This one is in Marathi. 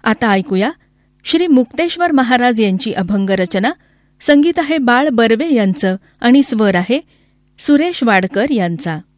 आता ऐकूया श्री मुक्तेश्वर महाराज यांची अभंग रचना. संगीत आहे बाळ बर्वे यांचं आणि स्वर आहे सुरेश वाडकर यांचा.